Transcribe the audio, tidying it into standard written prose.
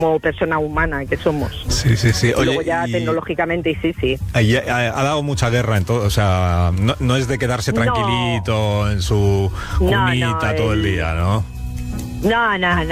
como persona humana que somos. Sí. Y Oye, luego ya tecnológicamente, sí. Ha dado mucha guerra en todo, o sea, no es de quedarse tranquilito en su cunita todo el día, ¿no? No.